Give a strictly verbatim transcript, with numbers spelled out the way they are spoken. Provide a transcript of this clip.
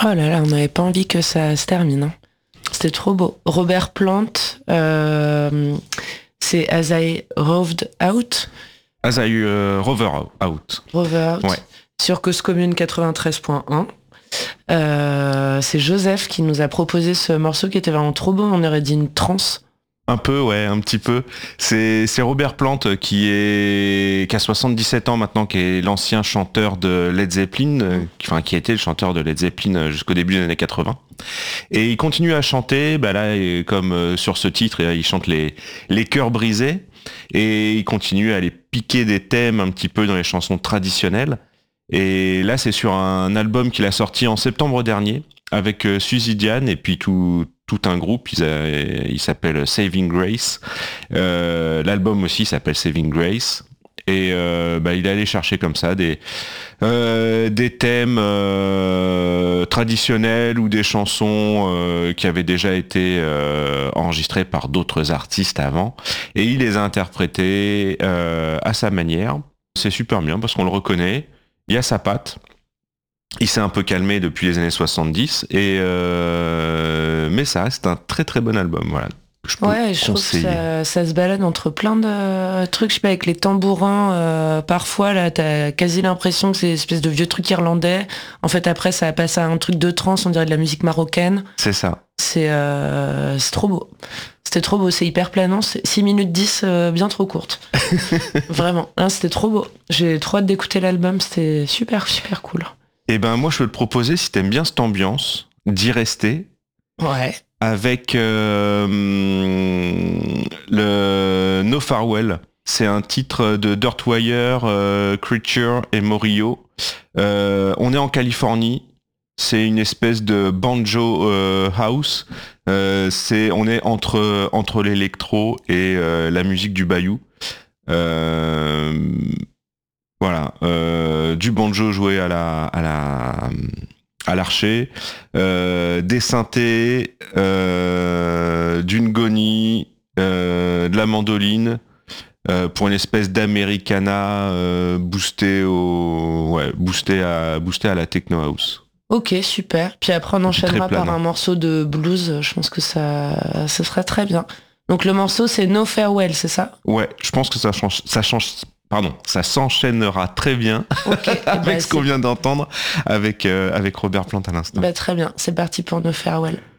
Oh là là, on n'avait pas envie que ça se termine. Hein. C'était trop beau. Robert Plant, euh, c'est As I Roved Out. As I uh, Rover Out. Rover Out. Ouais. Sur Cause Commune quatre-vingt-treize point un. Euh, c'est Joseph qui nous a proposé ce morceau qui était vraiment trop beau. On aurait dit une trance. Un peu, ouais, un petit peu. C'est, c'est Robert Plant qui est qui a soixante-dix-sept ans maintenant, qui est l'ancien chanteur de Led Zeppelin, euh, qui, enfin qui a été le chanteur de Led Zeppelin jusqu'au début des années quatre-vingts. Et il continue à chanter, bah là, comme euh, sur ce titre, il chante les les cœurs brisés, et il continue à aller piquer des thèmes un petit peu dans les chansons traditionnelles. Et là, c'est sur un album qu'il a sorti en septembre dernier avec euh, Suzy Diane et puis tout tout un groupe. Il, a, il s'appelle Saving Grace. Euh, l'album aussi s'appelle Saving Grace. Et euh, bah, il est allé chercher comme ça des euh, des thèmes euh, traditionnels ou des chansons euh, qui avaient déjà été euh, enregistrées par d'autres artistes avant. Et il les a interprétés euh, à sa manière. C'est super bien parce qu'on le reconnaît. Il y a sa patte. Il s'est un peu calmé depuis les années soixante-dix, et euh... mais ça reste un très très bon album. Voilà. Je ouais, je conseiller. trouve que ça, ça se balade entre plein de trucs, je sais pas, avec les tambourins. Euh, parfois, là, t'as quasi l'impression que c'est une espèce de vieux truc irlandais. En fait, après, ça passe à un truc de trance, on dirait de la musique marocaine. C'est ça. C'est, euh, c'est trop beau. C'était trop beau, c'est hyper planant. C'est six minutes dix, euh, bien trop courte. Vraiment, hein, c'était trop beau. J'ai trop hâte d'écouter l'album, c'était super, super cool. Eh ben, moi, je peux te proposer, si t'aimes bien cette ambiance, d'y rester. Ouais. Avec euh, le No Farewell. C'est un titre de Dirtwire, euh, Creature et Morillo. Euh, on est en Californie. C'est une espèce de banjo euh, house. Euh, c'est, on est entre, entre l'électro et euh, la musique du bayou. Euh, voilà. Euh, du banjo joué à la... À la à l'archer, euh, des synthés, euh, d'une gonie, euh, de la mandoline, euh, pour une espèce d'americana euh, boosté au, ouais, boosté à, boosté à la techno house. Ok, super. Puis après on enchaînera par un morceau de blues. Je pense que ça, ça sera très bien. Donc le morceau c'est No Farewell, c'est ça ? Ouais, je pense que ça change, ça change. Pardon, ça s'enchaînera très bien okay, avec bah, ce qu'on vient d'entendre avec, euh, avec Robert Plant à l'instant. Bah, très bien, c'est parti pour No Farewell.